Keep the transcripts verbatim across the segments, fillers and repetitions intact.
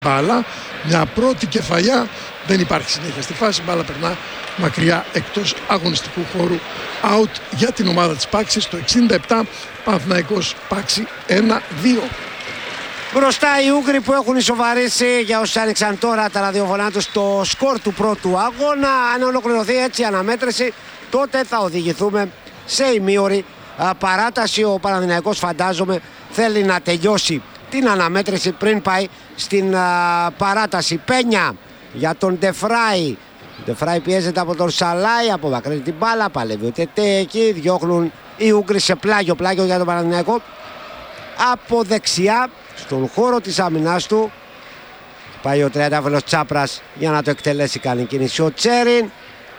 μπάλα, μια πρώτη κεφαλιά, δεν υπάρχει συνέχεια στη φάση, μπάλα περνά μακριά εκτός αγωνιστικού χώρου, out για την ομάδα της Πάξης. Το εξήντα επτά Παναθηναϊκός Πάξη ένα δύο. Μπροστά οι Ούγγροι που έχουν ισοβαρίσει, για όσους άνοιξαν τώρα τα ραδιοφωνά τους, το σκορ του πρώτου αγώνα. Αν ολοκληρωθεί έτσι η αναμέτρηση, τότε θα οδηγηθούμε σε ημίωρη παράταση. Ο Παναθηναϊκός, φαντάζομαι, θέλει να τελειώσει την αναμέτρηση πριν πάει στην α, παράταση. Πένια για τον Ντεφράι. Ο Ντεφράι πιέζεται από τον Σαλάι, απομακρύνει την μπάλα, παλεύει ο Τετέ εκεί, διώχνουν οι Ούγγροι σε πλάγιο, πλάγιο για τον Παναθηναϊκό. Από δεξιά, στον χώρο της άμυνας του, πάει ο τριαντάφυλλος Τσάπρας για να το εκτελέσει, κάνει κίνηση ο Τσέριν.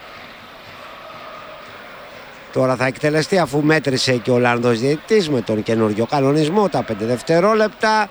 Τώρα θα εκτελεστεί, αφού μέτρησε και ο Ολλανδός διαιτητής με τον καινούριο κανονισμό, τα πέντε δευτερόλεπτα.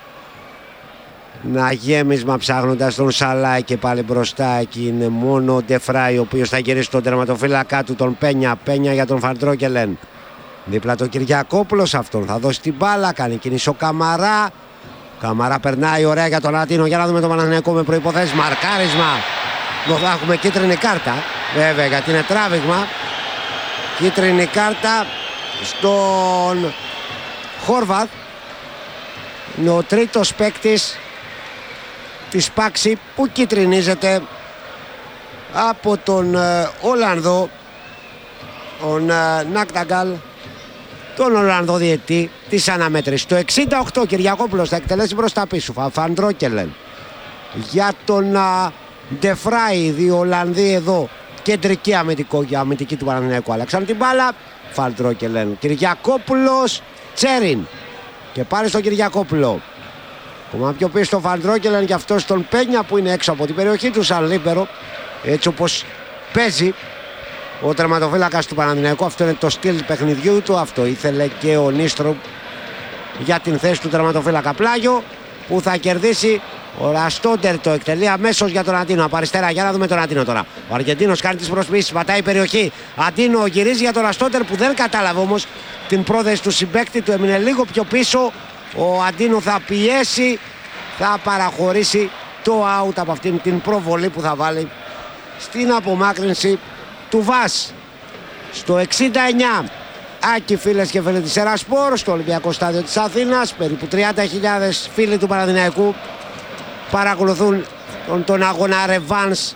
Να γέμισμα ψάχνοντας τον Σαλάι και πάλι μπροστά. Εκεί είναι μόνο ο Ντεφράι, ο οποίος θα γυρίσει τον τερματοφύλακα του, τον Πένια. Πένια για τον Φαντρόκελεν. Δίπλα το Κυριακόπουλος, αυτόν θα δώσει την μπάλα, κάνει κίνηση ο Καμαρά. Καμαρά περνάει ωραία για τον Ατίνο, για να δούμε τον Παναθηναϊκό με προϋποθέσεις. Μαρκάρισμα. Εδώ θα έχουμε κίτρινη κάρτα, βέβαια, γιατί είναι τράβηγμα. Κίτρινη κάρτα στον Χόρβαθ. Είναι ο τρίτος παίκτης της Πάξη που κίτρινίζεται από τον ε, Ολλανδό, τον ε, Νάκταγκαλ, τον Ολλανδό διαιτητή της αναμέτρησης. Το εξήντα οκτώ Κυριακόπουλος θα εκτελέσει μπροστά πίσω. Φαντρόκελεν για τον ε, Ντεφράι, δύο Ολλανδοί εδώ. Κεντρική αμυντικό, αμυντική του Παναθηναϊκού. Άλλαξαν την μπάλα. Φαντρόκελεν, Κυριακόπουλος, Τσέριν. Και πάλι στον Κυριακόπουλο. Ακόμα πιο πίσω στο Φαντρόκελεν και αυτό στον Πένια που είναι έξω από την περιοχή του σαν λίπερο. Έτσι όπως παίζει ο τερματοφύλακας του Παναθηναϊκού. Αυτό είναι το στυλ παιχνιδιού του. Αυτό ήθελε και ο Νίστρο για την θέση του τερματοφύλακα. Πλάγιο που θα κερδίσει ο Ραστόντερ, το εκτελεί αμέσως για τον Αντίνο. Από αριστερά, για να δούμε τον Αντίνο τώρα. Ο Αργεντίνος κάνει τις προσποιήσεις, πατάει η περιοχή. Αντίνο γυρίζει για τον Ραστόντερ που δεν κατάλαβε όμως την πρόθεση του συμπαίκτη του. Έμεινε λίγο πιο πίσω. Ο Αντίνο θα πιέσει, θα παραχωρήσει το out από αυτήν την προβολή που θα βάλει στην απομάκρυνση του Βας. Στο εξήντα εννιά. Άκη, φίλες και φίλοι της Ερασπορ, στο Ολυμπιακό Στάδιο της Αθήνας. Περίπου τριάντα χιλιάδες φίλοι του Παναθηναϊκού παρακολουθούν τον, τον αγώνα ρεβάνς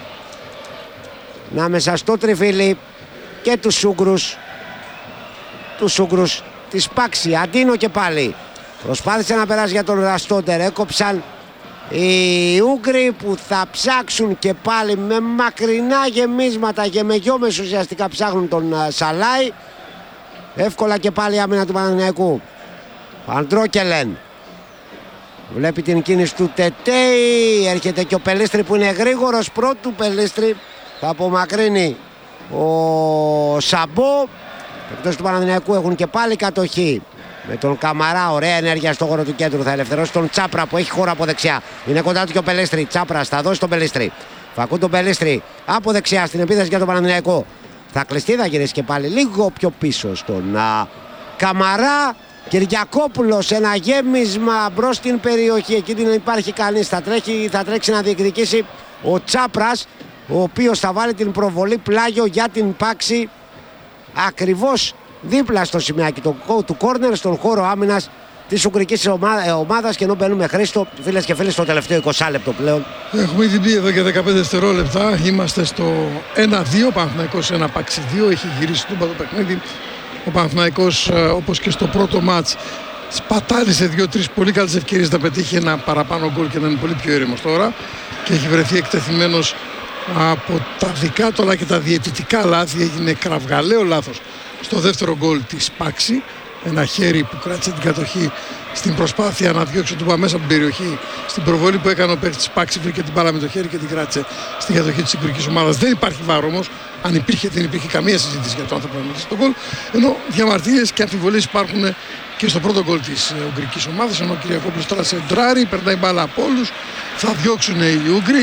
ανάμεσα στο Τριφύλι και τους Ούγγρους, τους Ούγγρους της Πάξη. Αντίνο και πάλι προσπάθησε να περάσει για τον Ραστόντερ, έκοψαν οι Ούγγροι που θα ψάξουν και πάλι με μακρινά γεμίσματα και με γιόμες, ουσιαστικά ψάχνουν τον uh, Σαλάι. Εύκολα και πάλι η άμυνα του Παναθηναϊκού. Φαντρόκελεν βλέπει την κίνηση του Τετέι, έρχεται και ο Πελίστρη που είναι γρήγορος. Πρώτου Πελίστρη θα απομακρύνει ο Σαμπό. Εκτός του Παναθηναϊκού έχουν και πάλι κατοχή με τον Καμαρά, ωραία ενέργεια στο χώρο του κέντρου. Θα ελευθερώσει τον Τσάπρα που έχει χώρο από δεξιά. Είναι κοντά του και ο Πελίστρη. Τσάπρας θα δώσει τον Πελίστρη. Θα ακούν τον Πελίστρη από δεξιά στην επίθεση για τον Παναθηναϊκό. Θα κλειστεί, θα γυρίσει και πάλι λίγο πιο πίσω στον α, Καμαρά. Κυριακόπουλος, ένα γέμισμα μπρος στην περιοχή. Εκεί δεν υπάρχει κανείς. Θα, τρέχει, θα τρέξει να διεκδικήσει ο Τσάπρας, ο οποίος θα βάλει την προβολή πλάγιο για την Πάξη ακριβώς δίπλα στο σημειάκι του, του κόρνερ, στον χώρο άμυνας της Ουγγρικής ομάδα, ομάδας. Και ενώ μπαίνουμε, Χρήστο, φίλες και φίλοι, στο τελευταίο είκοσι λεπτό πλέον. Έχουμε ήδη μπει εδώ και δεκαπέντε δευτερόλεπτα. Είμαστε στο ένα δύο, Παναθηναϊκός ένα Πάξη δύο. Έχει γυρίσει το παιχνίδι. Ο Παναθηναϊκός, όπως και στο πρώτο μάτς, σπατάλησε δύο-τρεις πολύ καλές ευκαιρίες να πετύχει ένα παραπάνω γκολ και να είναι πολύ πιο ήρεμος τώρα. Και έχει βρεθεί εκτεθειμένος από τα δικά του αλλά και τα διαιτητικά λάθη. Έγινε κραυγαλαίο λάθος στο δεύτερο γκολ της Πάξη. Ένα χέρι που κράτησε την κατοχή στην προσπάθεια να διώξει τον μέσα από την περιοχή. Στην προβολή που έκανε ο παίκτης της Πάξη, βρήκε την μπάλα με το χέρι και την κράτησε στην κατοχή της Ουγγρικής ομάδας. Δεν υπάρχει βάρο όμως. Αν υπήρχε, δεν υπήρχε καμία συζήτηση για το αν θα πραγματοποιήσει τον γκολ. Ενώ διαμαρτυρίες και αμφιβολίες υπάρχουν και στο πρώτο γκολ της Ουγγρικής ομάδας. Ενώ ο Κυριακόπουλος τώρα σεντράρει, περνάει μπάλα από όλους. Θα διώξουν οι Ούγγροι.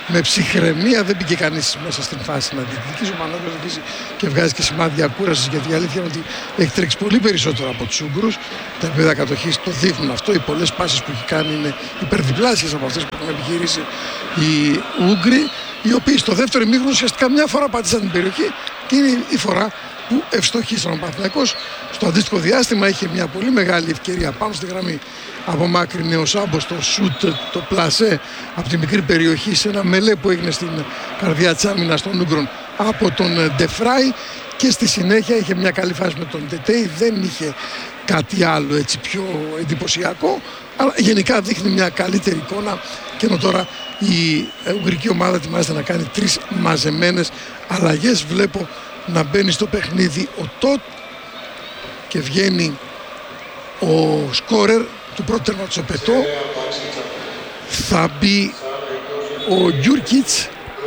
με ψυχραιμία, δεν μπήκε κανείς μέσα στην φάση να διεκδικήσει. Ο Παναθηναϊκός αρχίζει και βγάζει και σημάδια κούρασης, γιατί η αλήθεια είναι ότι έχει τρέξει πολύ περισσότερο από τους Ούγγρους. Τα επίπεδα κατοχής το δείχνουν αυτό. Οι πολλές πάσεις που έχει κάνει είναι υπερδιπλάσιες από αυτές που έχουν επιχειρήσει οι Ούγγροι, οι οποίοι στο δεύτερο ημίχρονο ουσιαστικά μια φορά πάτησαν την περιοχή και είναι η φορά που ευστοχήσαν. Ο Παναθηναϊκός στο αντίστοιχο διάστημα είχε μια πολύ μεγάλη ευκαιρία πάνω στη γραμμή. Απομάκρυνε ο Σάμπος το σουτ, το πλασέ από τη μικρή περιοχή σε ένα μελέ που έγινε στην καρδιά της άμυνας των Ούγγρων από τον Ντεφράι, και στη συνέχεια είχε μια καλή φάση με τον Τετέι. Δεν είχε κάτι άλλο έτσι πιο εντυπωσιακό, αλλά γενικά δείχνει μια καλύτερη εικόνα, και ενώ τώρα η ουγγρική ομάδα ετοιμάζεται να κάνει τρεις μαζεμένες αλλαγές. Βλέπω να μπαίνει στο παιχνίδι ο Τότ και βγαίνει ο σκόρερ του πρώτου τέρματος, ο Πετώ. Θα μπει ο Γκιούρκιτς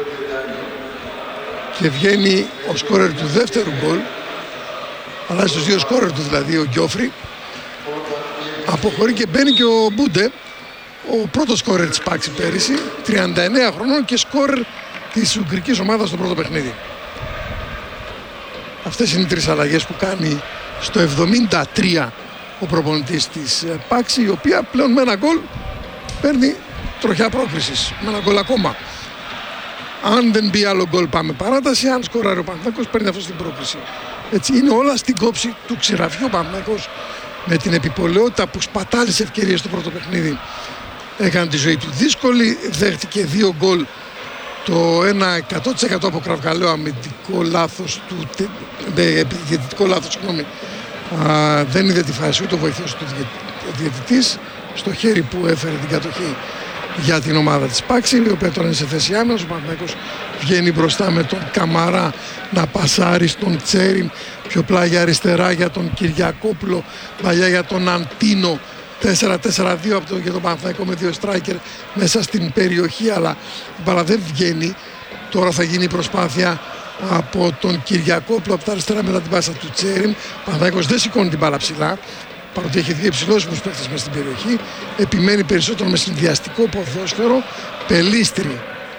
και βγαίνει ο σκόρερ του δεύτερου γκολ. Αλλάζει τους δύο σκόρερ του, δηλαδή ο Γκιόφρι. Αποχωρεί και μπαίνει και ο Μπούντε, ο πρώτος σκόρερ της Πάξη πέρυσι, τριάντα εννέα χρονών και σκόρερ της ουγγρικής ομάδας στο πρώτο παιχνίδι. Αυτές είναι οι τρεις αλλαγές που κάνει στο εβδομήντα τρία ο προπονητής της Πάξη, η οποία πλέον με ένα γκολ παίρνει τροχιά πρόκρισης, με ένα γκολ ακόμα. Αν δεν μπει άλλο γκολ πάμε παράταση, αν σκοράρει ο Παναθηναϊκός παίρνει αυτό στην πρόκριση. Έτσι είναι όλα στην κόψη του ξηραφιού. Ο Παναθηναϊκός με την επιπολαιότητα που σπατάλησε ευκαιρίες στο πρώτο παιχνίδι έκανε τη ζωή του δύσκολη, δέχτηκε δύο γκολ, το ένα εκατό τοις εκατό από κραυγαλαίο αμυντικό λάθος του, διαιτητικό λάθος, συγγνώμη. Α, δεν είδε τη φάση ούτε ο βοηθός του διαιτητής στο χέρι που έφερε την κατοχή για την ομάδα της Πάξη, η οποία τώρα είναι σε θέση άμυνας. Ο Παναθηναϊκός βγαίνει μπροστά με τον Καμαρά να πασάρει στον Τσέριν, πιο πλάγια αριστερά για τον Κυριακόπουλο, παλιά για τον Αντίνο. τέσσερα τέσσερα δύο από το, για τον Παναθηναϊκό με δύο striker μέσα στην περιοχή, αλλά η μπάλα δεν βγαίνει. Τώρα θα γίνει η προσπάθεια από τον Κυριακόπουλο από τα αριστερά μετά την πάσα του Τσέριν. Ο Παναθηναϊκός δεν σηκώνει την μπάλα ψηλά, παρότι έχει δύο υψηλόσιμους παίκτες μέσα στην περιοχή. Επιμένει περισσότερο με συνδυαστικό ποδόσφαιρο. Πελίστρι,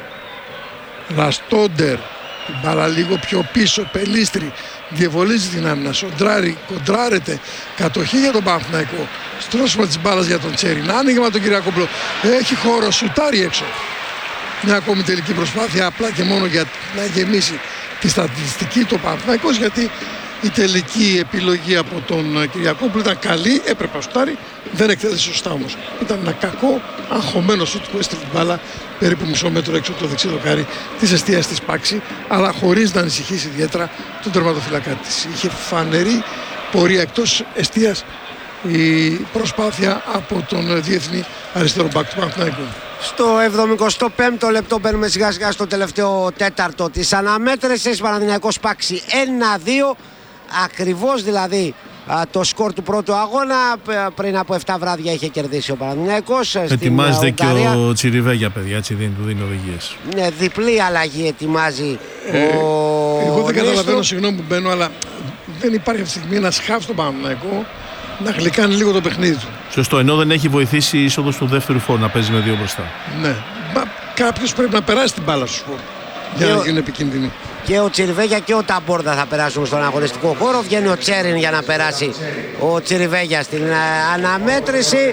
Ραστόντερ, την μπάλα λίγο πιο πίσω. Πελίστρι διευολίζει την άμυνα, σοντράρει, κοντράρεται, κατοχή για τον Παναθηναϊκό, στρώσιμο της μπάλας για τον Τσέριν, άνοιγμα από τον Κυριακόπουλο, έχει χώρο, σουτάρει έξω. Μια ακόμη τελική προσπάθεια, απλά και μόνο για να γεμίσει τη στατιστική του Παναθηναϊκός, γιατί η τελική επιλογή από τον Κυριακόπουλο ήταν καλή, έπρεπε να σουτάρει, δεν εκτέλεσε σωστά όμως. Ήταν ένα κακό, αγχωμένο σουτ που έστειλε την μπάλα περίπου μισό μέτρο έξω από το δεξί δοκάρι της εστίας της Πάξη, αλλά χωρίς να ανησυχήσει ιδιαίτερα τον τερματοφυλακά της. Είχε φανερή πορεία εκτός εστίας η προσπάθεια από τον διεθνή αριστερό μπακ του Παναθηναϊκού. Στο εβδομηκοστό πέμπτο λεπτό μπαίνουμε σιγά σιγά στο τελευταίο τέταρτο της αναμέτρησης. Παναθηναϊκός Πάξη ένα δύο, ακριβώς δηλαδή το σκορ του πρώτου αγώνα. Πριν από επτά βράδια είχε κερδίσει ο Παναθηναϊκός. Ετοιμάζεται και ο Τσιριβέγια, παιδιά, έτσι δίνει, του δίνει οδηγίες. Ναι, διπλή αλλαγή ετοιμάζει ε, ο Εγώ δεν καταλαβαίνω, συγγνώμη που μπαίνω, αλλά δεν υπάρχει αυτή τη στιγμή ένα χάφ στον Παναθηναϊκό να γλυκάνει λίγο το παιχνίδι του. Σωστό, ενώ δεν έχει βοηθήσει η είσοδος του δεύτερου φόρ να παίζει με δύο μπροστά. Ναι, μα κάποιος πρέπει να περάσει την μπάλα στους φόρ για να γίνουν επικίνδυνοι. Και ο Τσιριβέγια και ο Ταμπόρδα θα περάσουν στον αγωνιστικό χώρο. Βγαίνει ο Τσέριν για να περάσει ο Τσιριβέγια στην αναμέτρηση.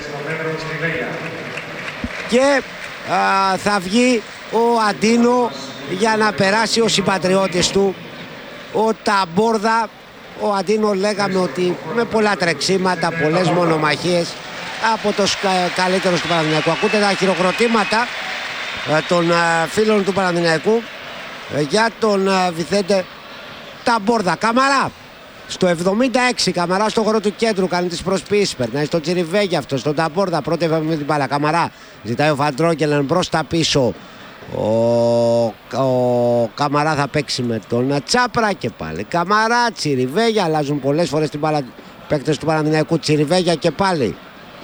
Και α, θα βγει ο Αντίνο για να περάσει ο συμπατριώτης του, ο Ταμπόρδα. Ο Αντίνο λέγαμε ότι με πολλά τρεξίματα, πολλές μονομαχίες, από τους καλύτερους του Παναθηναϊκού. Ακούτε τα χειροκροτήματα των φίλων του Παναθηναϊκού για τον Βιθέντε Ταμπόρδα. Καμαρά στο εβδομήντα έξι, Καμαρά στο χώρο του κέντρου, κάνει τις προσπίσεις, περνάει στον Τσιριβέγια αυτό, στον Ταμπόρδα, πρώτη με την μπάλα. Καμαρά ζητάει ο Φαντρόκελεν μπρος τα πίσω. Ο, ο Καμαρά θα παίξει με τον Τσάπρα και πάλι Καμαρά, Τσιριβέγια, αλλάζουν πολλές φορές την μπάλα παίκτες του Παναθηναϊκού. Τσιριβέγια και πάλι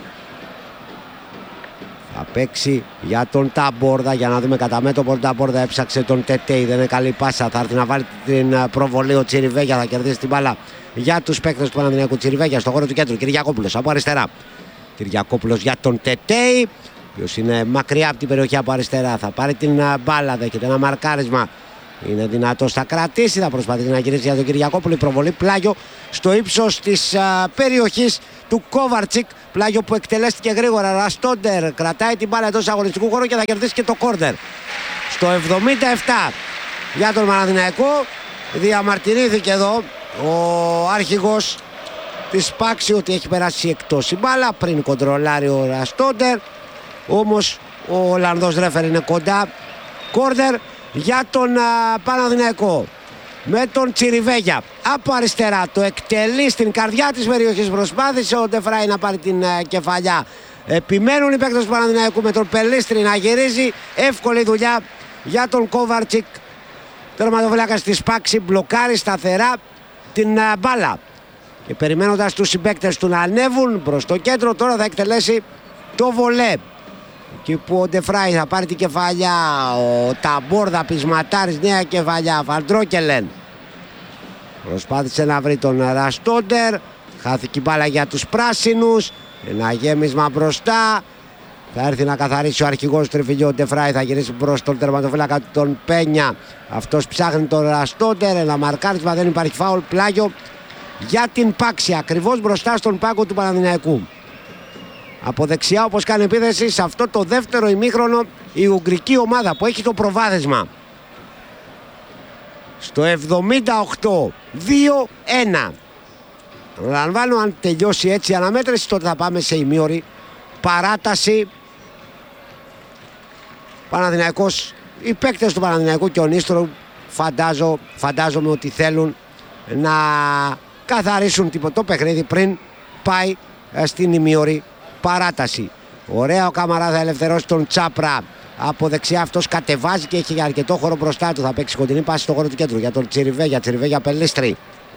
θα παίξει για τον Ταμπόρδα, για να δούμε κατά μέτωπο. Τον Ταμπόρδα έψαξε τον Τετέι, δεν είναι καλή πάσα, θα έρθει να βάλει την προβολή ο Τσιριβέγια, θα κερδίσει την μπάλα για τους παίκτες του Παναθηναϊκού. Τσιριβέγια στο χώρο του κέντρου, Κυριακόπουλος από αριστερά, Κυριακόπουλος για τον Τετέι, ποιος είναι μακριά από την περιοχή από αριστερά. Θα πάρει την μπάλα, δέχεται ένα μαρκάρισμα. Είναι δυνατός, θα κρατήσει, θα προσπαθήσει να γυρίσει για τον Κυριακόπουλο. Η προβολή, πλάγιο στο ύψος της α, περιοχής του Κόβαρτσικ. Πλάγιο που εκτελέστηκε γρήγορα. Ραστόντερ κρατάει την μπάλα εντός αγωνιστικού χώρου και θα κερδίσει και το κόρνερ. Στο εβδομήντα επτά για τον Παναθηναϊκό. Διαμαρτυρήθηκε εδώ ο αρχηγός της Πάξη ότι έχει περάσει εκτός η μπάλα. Πριν κοντρολάρει ο Ραστόντερ. Όμως ο Ολλανδός ρέφερ είναι κοντά. Κόρνερ για τον α, Παναθηναϊκό, με τον Τσιριβέγια από αριστερά, το εκτελεί στην καρδιά της περιοχής. Προσπάθησε ο Ντεφράι να πάρει την α, κεφαλιά. Επιμένουν οι παίκτες του Παναθηναϊκού με τον Πελίστρη να γυρίζει. Εύκολη δουλειά για τον Κόβαρτσικ. Τερματοφύλακας της Πάξη μπλοκάρει σταθερά την α, μπάλα και περιμένοντας τους συμπαίκτες του να ανέβουν προς το κέντρο, τώρα θα εκτελέσει το βολέ. Εκεί που ο Ντεφράι θα πάρει την κεφαλιά, ο Ταμπόρδα πεισματάρης, νέα κεφαλιά. Φαντρόκελεν προσπάθησε να βρει τον Ραστόντερ, χάθηκε η μπάλα για τους πράσινους. Ένα γέμισμα μπροστά, θα έρθει να καθαρίσει ο αρχηγός του Τριφυλιού. Ο Ντεφράι θα γυρίσει προς τον τερματοφύλακα τον Πένια. Αυτός ψάχνει τον Ραστόντερ, ένα μαρκάρισμα, δεν υπάρχει φάουλ. Πλάγιο για την Πάξη, ακριβώς μπροστά στον πάγκο του Παναθηναϊκού. Από δεξιά, όπως κάνει επίθεση σε αυτό το δεύτερο ημίχρονο, η ουγγρική ομάδα που έχει το προβάδισμα. Στο εβδομήντα οκτώ, δύο ένα. Προλαμβάνω, αν τελειώσει έτσι η αναμέτρηση, τότε θα πάμε σε ημίωρη παράταση. Παναθηναϊκός, οι παίκτες του Παναθηναϊκού και ο Νίστρο φαντάζω, φαντάζομαι ότι θέλουν να καθαρίσουν το παιχνίδι πριν πάει στην ημίωρη παράταση. Ωραία, ο Καμαρά θα ελευθερώσει τον Τσάπρα από δεξιά. Αυτός κατεβάζει και έχει αρκετό χώρο μπροστά του. Θα παίξει κοντινή πάση στο χώρο του κέντρου για τον Τσιριβέγια. Τσιριβέγια, Πελίστρη.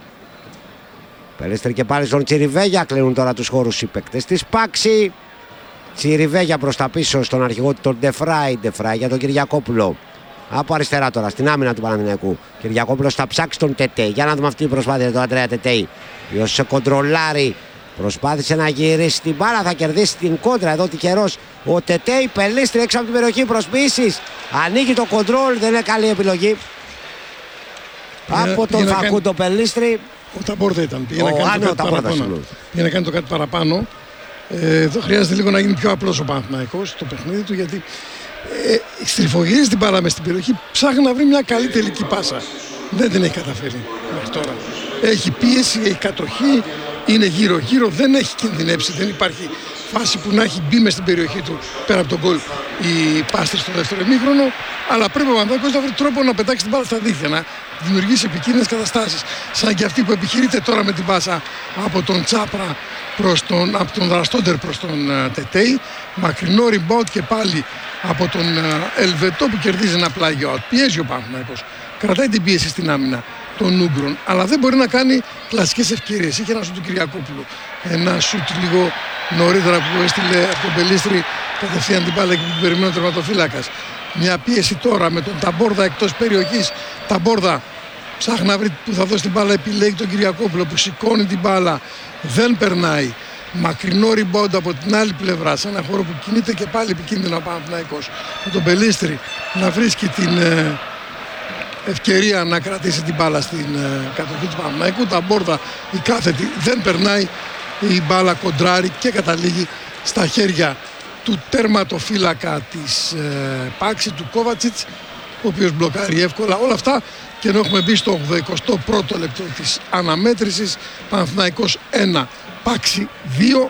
Πελίστρη και πάλι στον Τσιριβέγια. Κλείνουν τώρα τους χώρους οι παίκτες της Πάξη. Τσιριβέγια προς τα πίσω στον αρχηγό του τον Ντεφράι. Ντεφράι για τον Κυριακόπουλο. Από αριστερά τώρα στην άμυνα του Παναθηναϊκού. Κυριακόπουλος θα ψάξει τον Τετέι. Για να δούμε αυτή η προσπάθεια του Αντρέα Τετέι. Ποιος σε κοντρολάρει. Προσπάθησε να γυρίσει την μπάλα, θα κερδίσει την κόντρα. Εδώ τυχερός ο Τετέι. Πελίστρη έξω από την περιοχή, προσποιήσεις. Ανοίγει το κοντρόλ, δεν είναι καλή επιλογή. Για, από τον Φακούντο κάνει... Πελίστρη. Ο Ταμπόρδα ήταν. Πήγε, να κάνει, το κάτι πήγε να κάνει το κάτι παραπάνω. Ε, εδώ χρειάζεται λίγο να γίνει πιο απλός ο Παναθηναϊκός στο παιχνίδι του, γιατί ε, στριφογυρίζει την μπάλα μες στην περιοχή. Ψάχνει να βρει μια καλή τελική πάσα. Δεν την έχει καταφέρει μέχρι τώρα. Έχει πίεση, έχει κατοχή. Είναι γύρω-γύρω, δεν έχει κινδυνεύσει, δεν υπάρχει φάση που να έχει μπει μες στην περιοχή του πέρα από τον γκολ η Πάστρη στο δεύτερο ημίχρονο. Αλλά πρέπει ο Παναθηναϊκός να βρει τρόπο να πετάξει την μπάλα στα δίχτυα, να δημιουργήσει επικίνδυνες καταστάσεις. Σαν και αυτή που επιχειρείται τώρα με την πάσα από τον Τσάπρα προς τον, από τον Ραστόντερ προς τον uh, Τετέι. Μακρινό rebound και πάλι από τον uh, Ελβετό που κερδίζει ένα πλάγιο out. Πιέζει ο Παναθηναϊκός, κρατάει την πίεση στην άμυνα των Ούγγρων, αλλά δεν μπορεί να κάνει κλασικές ευκαιρίες. Είχε ένα σουτ του Κυριακόπουλου, ένα σουτ λίγο νωρίτερα που έστειλε από τον Πελίστρη κατευθείαν την μπάλα εκεί που περιμένει ο τερματοφύλακας. Μια πίεση τώρα με τον Ταμπόρδα εκτός περιοχής. Ταμπόρδα ψάχνει να βρει που θα δώσει την μπάλα, επιλέγει τον Κυριακόπουλο που σηκώνει την μπάλα, δεν περνάει. Μακρινό rebound από την άλλη πλευρά, σε ένα χώρο που κινείται και πάλι επικίνδυνο ο Παναθηναϊκός. Με τον Πελίστρη να βρίσκει την ε, ευκαιρία να κρατήσει την μπάλα στην ε, κατοχή του Παναθηναϊκού. Ταμπόρδα η κάθετη δεν περνάει, η μπάλα κοντράρει και καταλήγει στα χέρια του τερματοφύλακα της ε, Πάξη, του Κόβατσιτς, ο οποίος μπλοκάρει εύκολα. Όλα αυτά και ενώ έχουμε μπει στο ογδοηκοστό πρώτο λεπτό της αναμέτρησης. Παναθηναϊκός ένα, Πάξη δύο.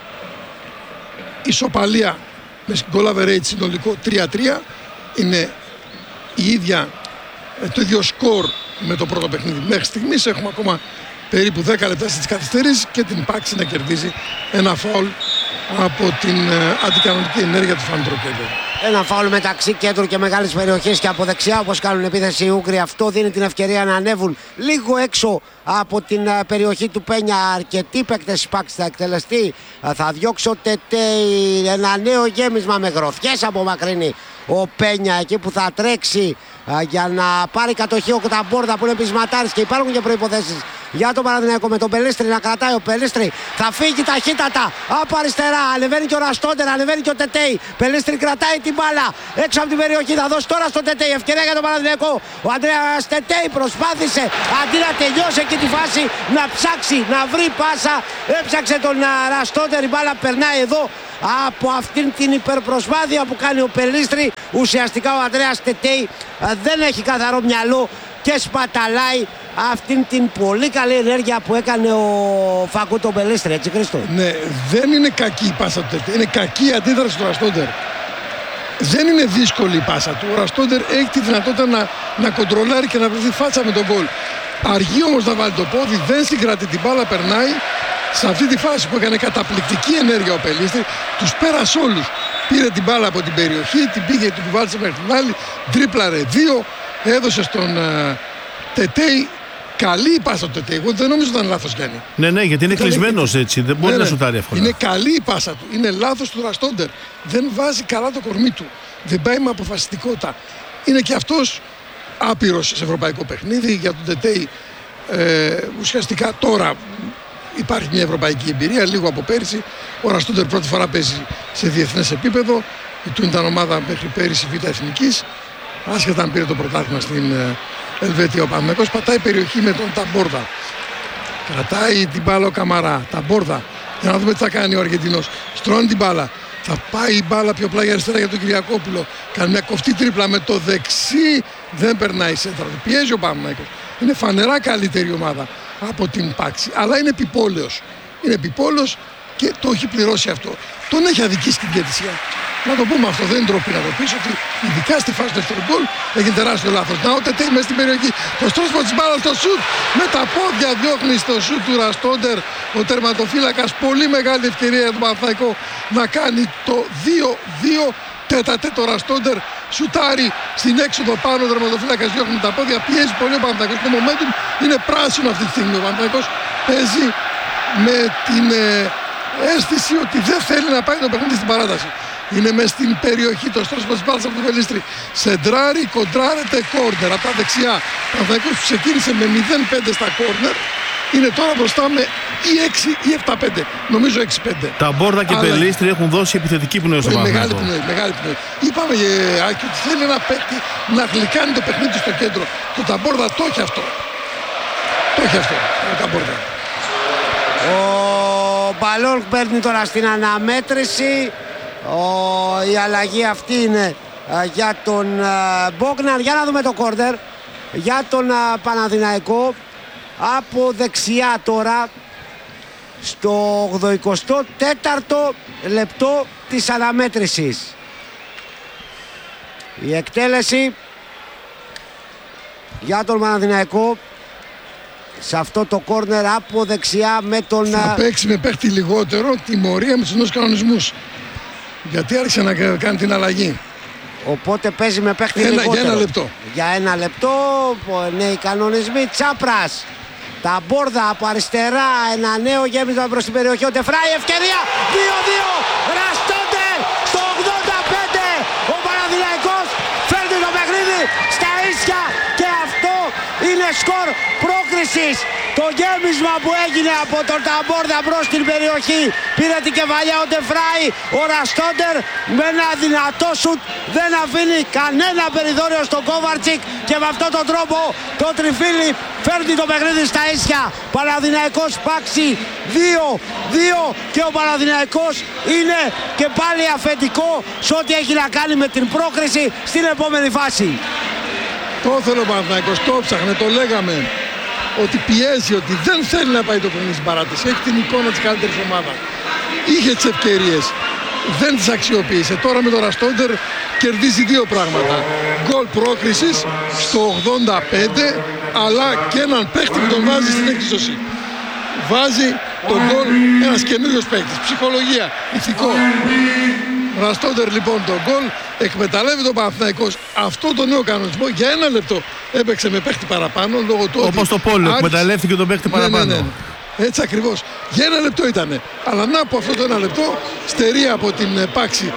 Ισοπαλία με goal average συνολικό τρία τρία. Είναι η ίδια, το ίδιο σκορ με το πρώτο παιχνίδι μέχρι στιγμής. Έχουμε ακόμα περίπου δέκα λεπτά στις καθυστερήσεις και την Πάξη να κερδίζει ένα φάουλ από την uh, αντικανονική ενέργεια του Φαντρόκελεν. Ένα φάουλ μεταξύ κέντρου και μεγάλης περιοχής και από δεξιά, όπως κάνουν επίθεση οι Ούγγροι. Αυτό δίνει την ευκαιρία να ανέβουν λίγο έξω από την uh, περιοχή του Πένια. Αρκετοί παίκτες Πάξη θα εκτελεστεί. Uh, θα διώξει ο Τετέι, ένα νέο γέμισμα με γροθιές απομακρύνει ο Πένια εκεί που θα τρέξει uh, για να πάρει κατοχή ο Ταμπόρδα που είναι πεισματάρης και υπάρχουν και προϋποθέσεις για τον Παναθηναϊκό με τον Πελίστρη να κρατάει. Ο Πελίστρη θα φύγει ταχύτατα από αριστερά. Ανεβαίνει και ο Ραστόντερ, ανεβαίνει και ο Τετέι. Πελίστρη κρατάει την μπάλα έξω από την περιοχή. Θα δώσει τώρα στον Τετέι. Ευκαιρία για τον Παναθηναϊκό. Ο Ανδρέας Τετέι προσπάθησε αντί να τελειώσει εκεί τη φάση να ψάξει, να βρει πάσα. Έψαξε τον Ραστόντερ. Η μπάλα περνάει εδώ από αυτήν την υπερπροσπάθεια που κάνει ο Πελίστρη. Ουσιαστικά ο Ανδρέας Τετέι δεν έχει καθαρό μυαλό και σπαταλάει αυτήν την πολύ καλή ενέργεια που έκανε ο Φακούτο Πελίστρη, έτσι Χρήστο? Ναι, δεν είναι κακή η πάσα του Τετέι, είναι κακή η αντίδραση του Ραστόντερ. Δεν είναι δύσκολη η πάσα του. Ο Ραστόντερ έχει τη δυνατότητα να, να κοντρολάρει και να βρεθεί φάτσα με τον γκολ. Αργεί όμως να βάλει το πόδι, δεν συγκρατεί την μπάλα, περνάει. Σε αυτή τη φάση που έκανε καταπληκτική ενέργεια ο Πελίστρη, τους πέρασε όλους. Πήρε την μπάλα από την περιοχή, την πήγε, την κουβάλισε μέχρι την άλλη, τρίπλαρε δύο, έδωσε στον uh, Τετέι. Καλή η πάσα του Τετέι. Εγώ δεν νομίζω ότι ήταν λάθος, Γιάννη. Ναι, ναι, γιατί είναι κλεισμένος έτσι. Δεν μπορεί ναι, να ναι. σουτάρει εύκολα. Είναι καλή η πάσα του. Είναι λάθος του Ραστόντερ. Δεν βάζει καλά το κορμί του. Δεν πάει με αποφασιστικότητα. Είναι και αυτός άπειρος σε ευρωπαϊκό παιχνίδι. Για τον Τετέι ε, ουσιαστικά τώρα υπάρχει μια ευρωπαϊκή εμπειρία, λίγο από πέρυσι. Ο Ραστόντερ πρώτη φορά παίζει σε διεθνές επίπεδο. Η του ήταν ομάδα μέχρι πέρυσι Β' Εθνικής. Άσχετα αν πήρε το πρωτάθλημα στην Ελβετία, ο Παναθηναϊκός πατάει περιοχή με τον Ταμπόρδα. Κρατάει την μπάλα ο Καμαρά. Ταμπόρδα. Για να δούμε τι θα κάνει ο Αργεντινός. Στρώνει την μπάλα. Θα πάει η μπάλα πιο πλάγια αριστερά για τον Κυριακόπουλο. Κάνει μια κοφτή τρίπλα με το δεξί. Δεν περνάει σέντρα. Πιέζει ο Παναθηναϊκός. Είναι φανερά καλύτερη ομάδα από την Πάξη. Αλλά είναι επιπόλαιος. Είναι επιπόλαιος και το έχει πληρώσει αυτό. Τον έχει αδικήσει την διαιτησία. Να το πούμε αυτό, δεν είναι ντροπή να το πεις ότι ειδικά στη φάση του δεύτερου γκολ έχει τεράστιο λάθος. Να ο Τετέι μέσα στην περιοχή. Το στρώσιμο της μπάλας στο σουτ. Με τα πόδια διώχνει στο σουτ του Ραστόντερ. Ο τερματοφύλακας, πολύ μεγάλη ευκαιρία για τον Παναθηναϊκό να κάνει το δύο δύο. Τέτα τέτο Ραστόντερ σουτάρει στην έξοδο πάνω. Ο τερματοφύλακας διώχνει τα πόδια. Πιέζει πολύ ο Παναθηναϊκός. Το momentum είναι πράσινο αυτή τη στιγμή. Ο Παναθηναϊκός παίζει με την ε, αίσθηση ότι δεν θέλει να πάει το παιχνίδι στην παράταση. Είναι μες στην περιοχή το στρώσιμο της μπάλας από τον Πελίστρη. Σεντράρει, κοντράρεται, κόρνερ από τα δεξιά. Ο Παναθηναϊκός που ξεκίνησε με μηδέν πέντε στα κόρνερ είναι τώρα μπροστά με ή έξι ή επτά πέντε. Νομίζω έξι πέντε. Τα Μπόρδα και Πελίστρη έχουν δώσει επιθετική πνοή στο Παναθηναϊκό. Μεγάλη πνοή, μεγάλη πνοή. Είπαμε ε, Άκη, ότι θέλει ένα παίκτη να γλυκάνει το παιχνίδι στο κέντρο. Το Ταμπόρδα το έχει αυτό. Το έχει αυτό. Ο Ταμπόρδα. Ο Μπαλόν παίρνει τώρα στην αναμέτρηση. Ο, η αλλαγή αυτή είναι α, για τον α, Μπόγναρ. Για να δούμε το κόρνερ για τον α, Παναθηναϊκό από δεξιά τώρα στο ογδοηκοστό τέταρτο λεπτό της αναμέτρησης. Η εκτέλεση για τον Παναθηναϊκό σε αυτό το κόρνερ από δεξιά με τον... Θα παίξει με παίχτη λιγότερο, τιμωρία με τους νέους κανονισμούς. Γιατί άρχισε να κάνει την αλλαγή. Οπότε παίζει με παίχτη ένα, λιγότερο. Για ένα λεπτό. Για ένα λεπτό, νέοι κανονισμοί. Τσάπρας. Τα Μπόρδα από αριστερά. Ένα νέο γέμισμα προς την περιοχή. Ο Ντεφράι, ευκαιρία. δύο δύο. Ραστόντερ στο ογδόντα πέντε. Ο Παναθηναϊκός φέρνει το παιχνίδι στα ίσια. Και αυτό είναι σκορ πρόκρισης. Το γέμισμα που έγινε από τον Ταμπόρδα μπρος στην περιοχή. Πήρε την κεφαλιά ο Ντεφράι. Ο Ραστόντερ με ένα δυνατό σουτ δεν αφήνει κανένα περιθώριο στον Κόβαρτσικ. Και με αυτόν τον τρόπο το τριφύλι φέρνει το παιχνίδι στα ίσια. Παναθηναϊκός Πάξη δύο δύο. Και ο Παναθηναϊκός είναι και πάλι αφεντικό σε ό,τι έχει να κάνει με την πρόκριση στην επόμενη φάση. Το ήθελε ο Παναθηναϊκός, το ψάχνε, το λέγαμε. Ότι πιέζει, ότι δεν θέλει να πάει το παιχνίδι στην παράταση. Έχει την εικόνα της καλύτερης ομάδας. Είχε τις ευκαιρίες. Δεν τις αξιοποίησε. Τώρα με τον Ραστόντερ κερδίζει δύο πράγματα. Γκολ πρόκρισης στο ογδόντα πέντε, αλλά και έναν παίχτη που τον βάζει στην έκδοση. Βάζει τον γκολ ένας καινούριος παίχτης. Ψυχολογία, ηθικό. Ραστόντερ λοιπόν τον γκολ, εκμεταλλεύει τον Παναθηναϊκός αυτό το νέο κανονισμό. Για ένα λεπτό έπαιξε με παίχτη παραπάνω λόγω του. Όπως το Πόλο, άρχισε... εκμεταλλεύτηκε τον παίχτη παραπάνω. Ναι, ναι, ναι. Έτσι ακριβώς. Για ένα λεπτό ήτανε. Αλλά να από αυτό το ένα λεπτό στερεί από την Πάξη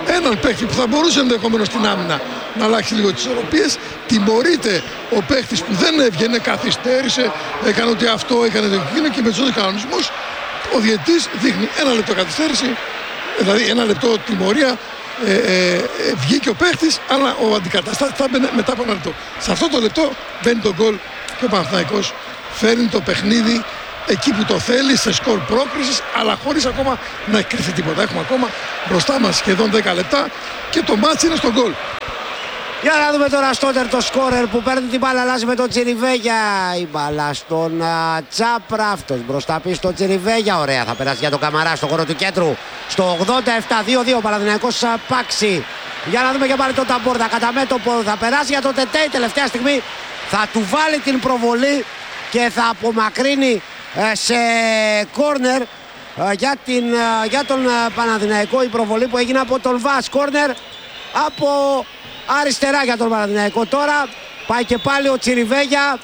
έναν παίχτη που θα μπορούσε ενδεχομένως στην άμυνα να αλλάξει λίγο τις ισορροπίες. Τιμωρείται ο παίχτης που δεν έβγαινε, καθυστέρησε, έκανε ότι αυτό, έκανε το εκείνο, και με τους κανονισμούς ο διαιτητής δείχνει ένα λεπτό καθυστέρηση, δηλαδή ένα λεπτό τιμωρία. Ε, ε, ε, βγήκε ο παίχτης, αλλά ο αντικαταστάτης θα μπαινε μετά από ένα λεπτό. Σε αυτό το λεπτό μπαίνει το γκολ και ο Παναθηναϊκός φέρνει το παιχνίδι εκεί που το θέλει, σε σκορ πρόκρισης, αλλά χωρίς ακόμα να έχει κρυφτεί τίποτα. Έχουμε ακόμα μπροστά μας σχεδόν δέκα λεπτά και το μάτς είναι στο γκολ. Για να δούμε τώρα Στόντερ, το σκόρερ που παίρνει την μπάλα, αλλάζει με τον Τσιριβέγια. Η μπάλα στον α, Τσάπρα, αυτός μπροστά πει στον Τσιριβέγια. Ωραία, θα περάσει για τον Καμαρά στο χώρο του κέντρου. Στο ογδόντα επτά δύο δύο Παναθηναϊκός Παξη. Για να δούμε και πάλι τον Ταμπόρδα κατά μέτωπο. Θα περάσει για τον Τετέι τελευταία στιγμή. Θα του βάλει την προβολή και θα απομακρύνει ε, σε κόρνερ ε, για, την, ε, για τον ε, Παναθηναϊκό. Η προβολή που έγινε από τον Βας. Κόρνερ από αριστερά για τον Παναθηναϊκό. Τώρα πάει και πάλι ο Τσιριβέγια.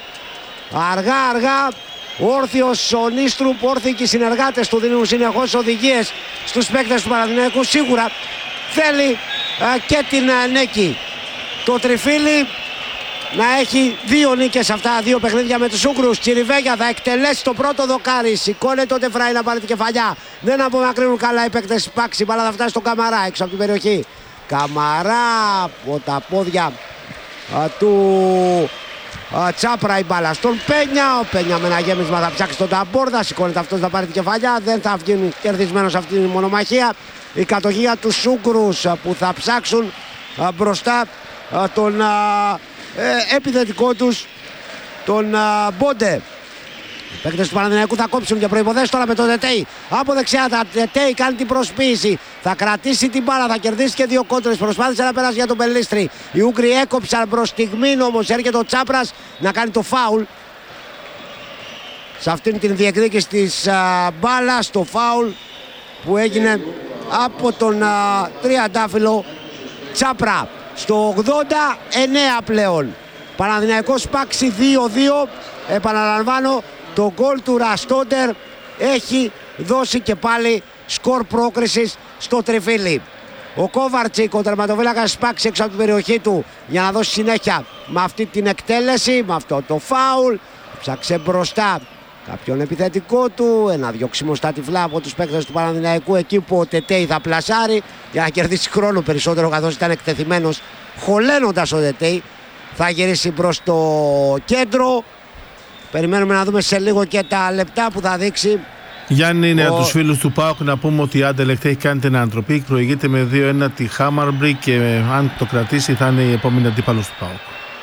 Αργά αργά. Όρθιος ο Νίστρουπ, όρθιοι και οι συνεργάτες του δίνουν συνεχώς οδηγίες στους παίκτες του Παναθηναϊκού. Σίγουρα θέλει α, και την α, νίκη. Το Τριφύλι να έχει δύο νίκες αυτά, δύο παιχνίδια με τους Ούγκρους. Τσιριβέγια θα εκτελέσει το πρώτο δοκάρι. Σηκώνεται ο Ντεφράι να πάρει την κεφαλιά. Δεν απομακρύνουν καλά οι παίκτες Παξη. Μπάλα θα φτάσει στον Καμαρά έξω από την περιοχή. Καμαρά από τα πόδια α, του α, Τσάπρα η μπάλα στον Πένια. Ο Πένια με ένα γέμισμα θα ψάξει τον Ταμπόρδα. Σηκώνεται αυτός να πάρει την κεφαλιά. Δεν θα βγει κερδισμένος αυτή τη μονομαχία. Η κατοχή του Ούγκρους που θα ψάξουν α, μπροστά α, τον α, ε, επιθετικό τους, τον α, Μπόντε. Οι παίκτες του Παναθηναϊκού θα κόψουν και προϋποθέσεις τώρα με τον Τετέι. Από δεξιά τα Τετέι κάνει την προσποίηση. Θα κρατήσει την μπάλα, θα κερδίσει και δύο κόντρες. Προσπάθησε να περάσει για τον Πελίστρη. Οι Ούγκροι έκοψαν προς στιγμήν, όμως έρχεται ο Τσάπρας να κάνει το φάουλ. Σε αυτήν την διεκδίκηση της μπάλα, το φάουλ που έγινε από τον α, τριαντάφυλλο Τσάπρα. Στο ογδόντα εννέα πλέον. Παναθηναϊκός Παξη δύο δύο. Επαναλαμβάνω, το γκολ του Ραστόντερ έχει δώσει και πάλι σκορ πρόκρισης στο Τριφύλι. Ο Κόβαρτσικ, ο τερματοφύλακας Παξη, έξω από την περιοχή του για να δώσει συνέχεια με αυτή την εκτέλεση, με αυτό το φάουλ. Ψάξε μπροστά κάποιον επιθετικό του, ένα διώξιμο στα τυφλά από τους παίκτες του Παναθηναϊκού εκεί που ο Τετέι θα πλασάρει για να κερδίσει χρόνο περισσότερο, καθώς ήταν εκτεθειμένος χωλένοντας ο Τετέι. Θα γυρίσει προς το κέντρο. Περιμένουμε να δούμε σε λίγο και τα λεπτά που θα δείξει. Γιάννη, είναι ο... από τους φίλους του ΠΑΟΚ να πούμε ότι η Άντελεκτ έχει κάνει την ανατροπή. Προηγείται με δύο ένα τη Χάμαρμπρι και αν το κρατήσει θα είναι η επόμενη αντίπαλος του ΠΑΟΚ.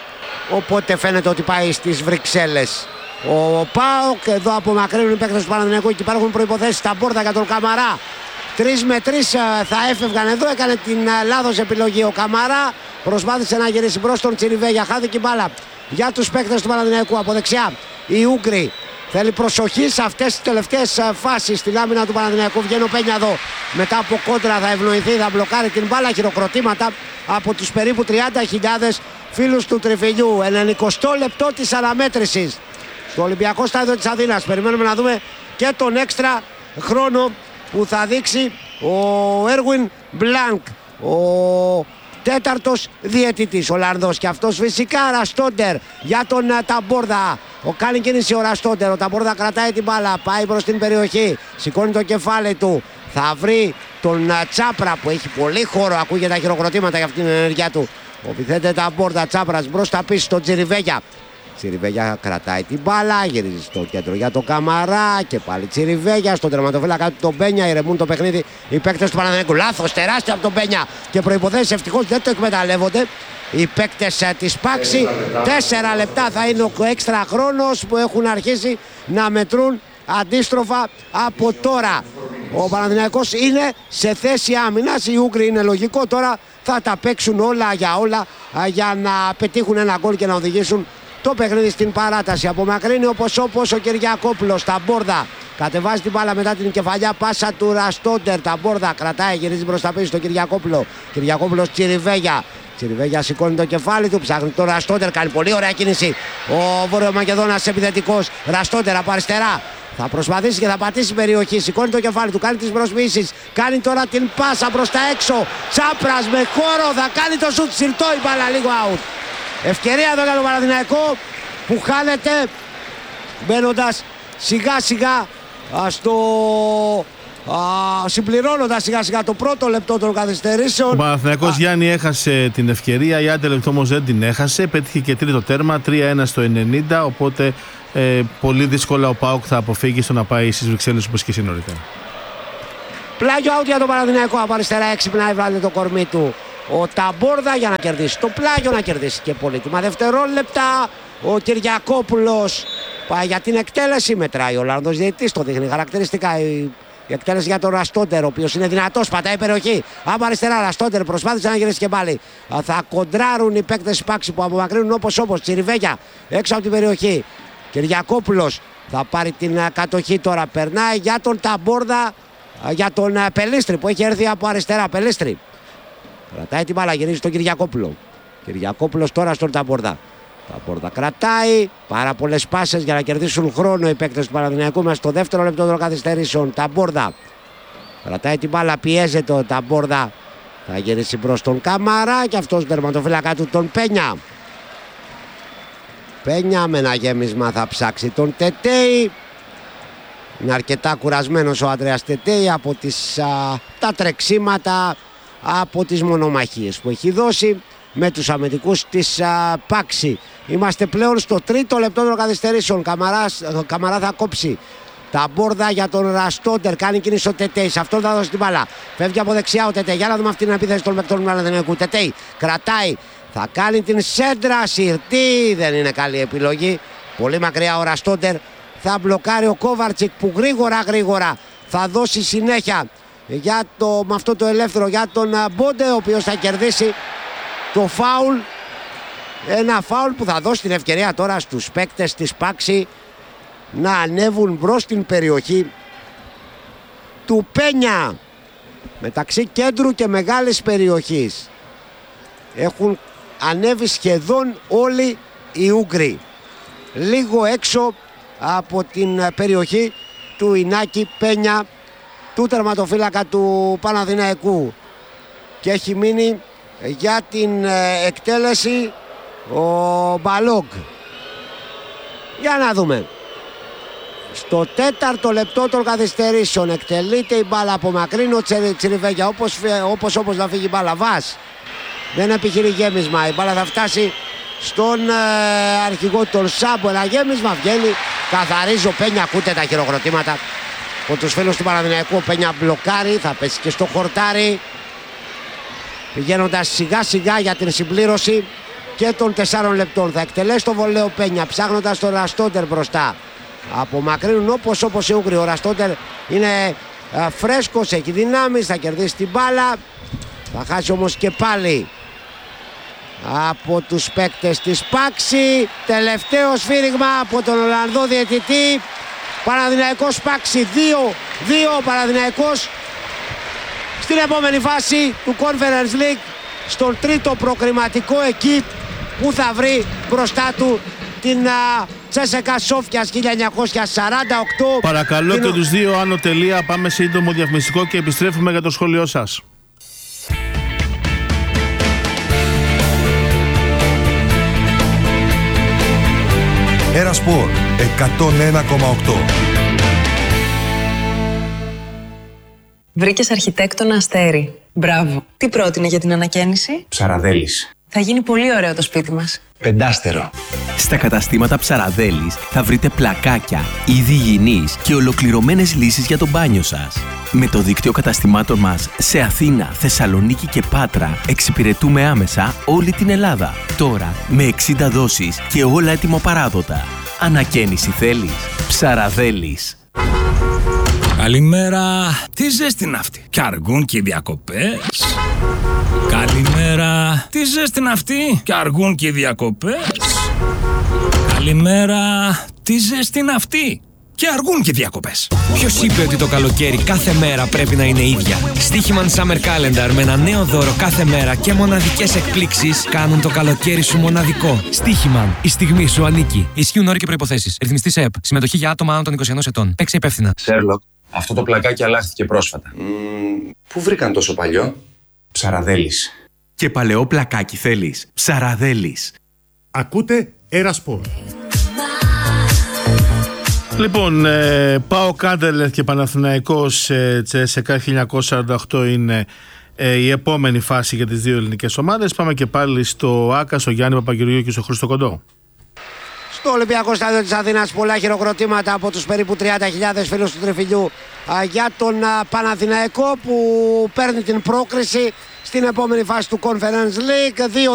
Οπότε φαίνεται ότι πάει στις Βρυξέλλες ο ΠΑΟΚ. Εδώ απομακρύνουν οι παίκτες του Παναθηναϊκού και υπάρχουν προϋποθέσεις στα μπόρτα για τον Καμαρά. Τρεις με τρεις θα έφευγαν εδώ. Έκανε την λάθος επιλογή ο Καμαρά. Προσπάθησε να γυρίσει μπρος τον Τσιριβέγια. Χάθηκε η μπάλα για τους παίκτες του Παναθηναϊκού. Από δεξιά οι Ούγκροι. Θέλει προσοχή σε αυτές τις τελευταίες φάσεις στην άμυνα του Παναθηναϊκού. Βγαίνει ο Πένια εδώ. Μετά από κόντρα θα ευνοηθεί, θα μπλοκάρει την μπάλα. Χειροκροτήματα από τους περίπου τριάντα χιλιάδες φίλους του Τριφυλιού. ενενηκοστό λεπτό της αναμέτρησης στο Ολυμπιακό Στάδιο της Αθήνας. Περιμένουμε να δούμε και τον έξτρα χρόνο που θα δείξει ο Έρουιν Μπλάνκ, ο τέταρτος διαιτητής Ολλανδός. Και αυτός φυσικά Ραστόντερ για τον Ταμπόρδα. Ο κάνει κίνηση ο Ραστόντερ. Ο Ταμπόρδα κρατάει την μπάλα, πάει προς την περιοχή, σηκώνει το κεφάλι του. Θα βρει τον Τσάπρα που έχει πολύ χώρο. Ακούγεται τα χειροκροτήματα για αυτήν την ενέργειά του. Επιθέτεται Ταμπόρδα, Τσάπρας μπρος τα πίσω στον Τσιριβέγια. Τσιριβέγια κρατάει την μπάλα, γυρίζει στο κέντρο για τον Καμαρά και πάλι Τσιριβέγια στον τερματοφύλακα του τον Πένια. Ηρεμούν το παιχνίδι οι παίκτες του Παναθηναϊκού. Λάθος τεράστια από τον Πένια και προϋποθέσεις ευτυχώς δεν το εκμεταλλεύονται οι παίκτες της Παξη. Τέσσερα λεπτά θα είναι ο έξτρα χρόνος που έχουν αρχίσει να μετρούν αντίστροφα από τώρα. Ο Παναθηναϊκός είναι σε θέση άμυνας. Οι Ούγκροι είναι λογικό τώρα θα τα παίξουν όλα για όλα για να πετύχουν ένα γκολ και να οδηγήσουν το παιχνίδι στην παράταση. Απομακρύνει όπως όπως ο Κυριακόπουλος. Ταμπόρδα κατεβάζει την μπάλα μετά την κεφαλιά πάσα του Ραστόντερ. Ταμπόρδα κρατάει, γυρίζει μπροστά πίσω στον Κυριακόπουλο. Κυριακόπουλος Τσιριβέγια. Τσιριβέγια σηκώνει το κεφάλι του, ψάχνει το Ραστόντερ, κάνει πολύ ωραία κίνηση. Ο Βόρειο Μακεδόνας επιθετικός. Ραστόντερ από αριστερά. Θα προσπαθήσει και θα πατήσει περιοχή. Σηκώνει το κεφάλι του, κάνει τις προσμίσεις. Κάνει τώρα την πάσα προς τα έξω. Τσάπρας με χώρο, θα κάνει το σουτ. Συρτό η μπάλα, λίγο out. Ευκαιρία εδώ για τον Παναθηναϊκό που χάνεται μπαίνοντας σιγά σιγά στο... συμπληρώνοντας σιγά σιγά το πρώτο λεπτό των καθυστερήσεων. Ο Παναθηναϊκός, Γιάννη, έχασε την ευκαιρία. Η Άντερλεχτ όμως δεν την έχασε. Πέτυχε και τρίτο τέρμα, τρία ένα στο ενενήντα. Οπότε ε, πολύ δύσκολα ο ΠΑΟΚ θα αποφύγει στο να πάει στις Βρυξέλλες, όπως και εσύ νωρίτερα. Πλάγιο out για τον Παναθηναϊκό. Από αριστερά έξυπνα έβαλε το κορμί του ο Ταμπόρδα για να κερδίσει το πλάγιο, να κερδίσει και πολύτιμα δευτερόλεπτα. Ο Κυριακόπουλος πάει για την εκτέλεση. Μετράει ο Ολλανδός διαιτητής, το δείχνει χαρακτηριστικά. Η εκτέλεση για τον Ραστόντερ, ο οποίος είναι δυνατός, πατάει περιοχή. Από αριστερά, Ραστόντερ προσπάθησε να γυρίσει και πάλι. Θα κοντράρουν οι παίκτες Πάξη που απομακρύνουν όπως όπως. Τσιριβέγια έξω από την περιοχή. Κυριακόπουλος θα πάρει την κατοχή τώρα. Περνάει για τον Ταμπόρδα, για τον Πελίστρη που έχει έρθει από αριστερά. Πελίστρη κρατάει την μπάλα, γυρίζει στον Κυριακόπουλο. Κυριακόπουλος τώρα στον Ταμπόρδα. Ταμπόρδα κρατάει, πάρα πολλές πάσες για να κερδίσουν χρόνο οι παίκτες του Παναθηναϊκού μέσα στο δεύτερο λεπτό των καθυστερήσεων. Ταμπόρδα κρατάει την μπάλα, πιέζεται ο Ταμπόρδα. Θα γυρίσει προς τον Καμαρά και αυτός τερματοφύλακα του τον Πένια. Πένια με ένα γέμισμα θα ψάξει τον Τετέι. Είναι αρκετά κουρασμένος ο Ανδρέας Τετέι από τις, α, τα τρεξίματα, από τις μονομαχίες που έχει δώσει με τους αμυντικούς της α, Πάξη. Είμαστε πλέον στο τρίτο λεπτό των καθυστερήσεων. Καμαράς, Καμαρά θα κόψει. Ταμπόρδα για τον Ραστόντερ. Κάνει κίνηση ο Τετέι. Σε αυτόν θα δώσει την μπάλα. Φεύγει από δεξιά ο Τετέι. Για να δούμε αυτή την επίθεση των παικτών του Παναθηναϊκού. Τετέι κρατάει. Θα κάνει την σέντρα. Συρτή. Δεν είναι καλή επιλογή. Πολύ μακριά ο Ραστόντερ. Θα μπλοκάρει ο Κόβαρτσικ που γρήγορα γρήγορα θα δώσει συνέχεια για το, με αυτό το ελεύθερο για τον Μπόντε, ο οποίος θα κερδίσει το φάουλ. Ένα φάουλ που θα δώσει την ευκαιρία τώρα στους παίκτες της Πάξη να ανέβουν μπρος στην περιοχή του Πένια. Μεταξύ κέντρου και μεγάλης περιοχής έχουν ανέβει σχεδόν όλοι οι Ούγγροι. Λίγο έξω από την περιοχή του Ινάκη Πένια, του τερματοφύλακα του Παναθηναϊκού, και έχει μείνει για την εκτέλεση ο Μπαλόγκ. Για να δούμε. Στο τέταρτο λεπτό των καθυστερήσεων εκτελείται η μπάλα από μακρινό Τσιριβέγια, όπως, όπως όπως να φύγει η μπάλα. Βάς δεν επιχειρεί γέμισμα, η μπάλα θα φτάσει στον ε, αρχηγό των Σάμπο. Ένα γέμισμα βγαίνει, καθαρίζει ο Πένια. Ακούτε τα χειροκροτήματα από τους φίλους του Παναθηναϊκού. Ο Πένια μπλοκάρει, θα πέσει και στο χορτάρι, πηγαίνοντας σιγά σιγά για την συμπλήρωση και των τεσσάρων λεπτών. Θα εκτελέσει το βολέο Πένια, ψάχνοντας τον Ραστόντερ μπροστά. Απομακρύνουν όπως όπως οι Ούγγροι. Ο Ραστόντερ είναι ε, φρέσκος, έχει δυνάμεις, θα κερδίσει την μπάλα. Θα χάσει όμως και πάλι από τους παίκτες της Πάξη. Τελευταίο σφύριγμα από τον Ολλανδό διαιτητή. Παναθηναϊκός Πάξη δύο δύο. Παναθηναϊκός στην επόμενη φάση του Conference League, στον τρίτο προκριματικό, εκεί που θα βρει μπροστά του την Τσέσεκα Σόφιας χίλια εννιακόσια σαράντα οκτώ. Παρακαλώ την... και τους δύο άνω τελεία. Πάμε σύντομο διαφημιστικό και επιστρέφουμε για το σχόλιο σας. Ένα Σπορ εκατόν ένα κόμμα οκτώ. Βρήκες αρχιτέκτονα Αστέρι. Μπράβο. Τι πρότεινε για την ανακαίνιση? Ψαραδέλης. Θα γίνει πολύ ωραίο το σπίτι μας. Πεντάστερο. Στα καταστήματα Ψαραδέλης θα βρείτε πλακάκια, είδη υγιεινής και ολοκληρωμένες λύσεις για το μπάνιο σας. Με το δίκτυο καταστημάτων μας σε Αθήνα, Θεσσαλονίκη και Πάτρα εξυπηρετούμε άμεσα όλη την Ελλάδα. Τώρα με εξήντα δόσεις και όλα έτοιμο παράδοτα. Ανακαίνιση θέλεις? Ψαραδέλης. Καλημέρα. Τι ζέστη είναι αυτή? Κι αργούν και οι διακοπές. Καλημέρα. Τι ζέστη είναι αυτή? Κι αργούν και οι διακοπές. Καλημέρα. Τι ζέστη είναι αυτή? Και αργούν και διακοπές. Ποιος είπε ότι το καλοκαίρι κάθε μέρα πρέπει να είναι ίδια? Στοίχημαν Summer Calendar με ένα νέο δώρο κάθε μέρα και μοναδικές εκπλήξεις κάνουν το καλοκαίρι σου μοναδικό. Στοίχημαν. Η στιγμή σου ανήκει. Ισχύουν όροι και προϋποθέσεις. Ρυθμιστής ΕΕΠ. Συμμετοχή για άτομα άνω των είκοσι ενός ετών. Παίξε υπεύθυνα. Σέρλοκ, αυτό το πλακάκι αλλάχθηκε πρόσφατα. Mm, πού βρήκαν τόσο παλιό? Ψαραδέλης. Και παλαιό πλακάκι θέλεις? Ψαραδέλης. Ακούτε Ερασπορ. Λοιπόν, ε, ΠΑΟΚ Άντερλεχτ και Παναθηναϊκός ε, Τσέσεκα χίλια εννιακόσια σαράντα οκτώ είναι ε, η επόμενη φάση για τις δύο ελληνικές ομάδες. Πάμε και πάλι στο ΆΚΑ, στο Γιάννη Παπαγεωργίου και στο Χρήστο Κοντό. Στο Ολυμπιακό Στάδιο της Αθήνας πολλά χειροκροτήματα από τους περίπου τριάντα χιλιάδες φίλους του Τριφυλιού α, για τον α, Παναθηναϊκό που παίρνει την πρόκριση στην επόμενη φάση του Conference League. Δύο